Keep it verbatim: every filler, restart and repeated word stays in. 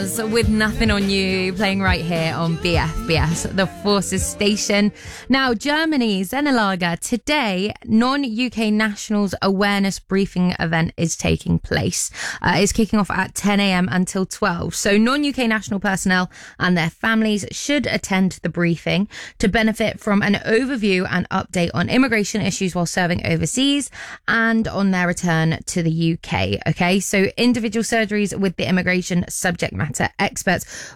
With Nothing on You, playing right here on B F B S, the Forces station. Now, Germany, Zenelager, today, non-U K nationals awareness briefing event is taking place. Uh, it's kicking off at ten a.m. until twelve. So non-U K national personnel and their families should attend the briefing to benefit from an overview and update on immigration issues while serving overseas and on their return to the U K. Okay, so individual surgeries with the immigration subject matter experts